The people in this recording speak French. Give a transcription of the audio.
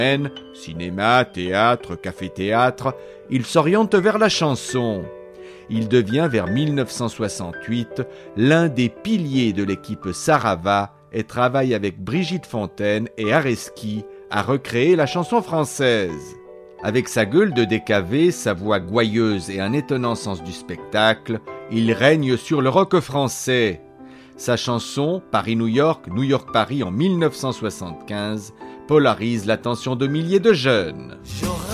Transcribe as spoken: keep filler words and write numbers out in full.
cinéma, théâtre, café-théâtre, il s'oriente vers la chanson. Il devient vers mille neuf cent soixante-huit l'un des piliers de l'équipe Sarava et travaille avec Brigitte Fontaine et Areski à recréer la chanson française. Avec sa gueule de décavé, sa voix gouailleuse et un étonnant sens du spectacle, il règne sur le rock français. Sa chanson « Paris-New York, New York-Paris » en mille neuf cent soixante-quinze polarise l'attention de milliers de jeunes.